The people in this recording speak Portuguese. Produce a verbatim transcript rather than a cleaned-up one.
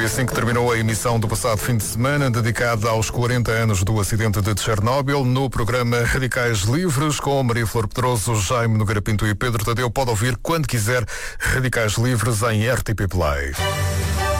Foi assim que terminou a emissão do passado fim de semana, dedicada aos quarenta anos do acidente de Chernobyl, no programa Radicais Livres, com Maria Flor Pedroso, Jaime Nogueira Pinto e Pedro Tadeu. Pode ouvir quando quiser Radicais Livres em R T P Play.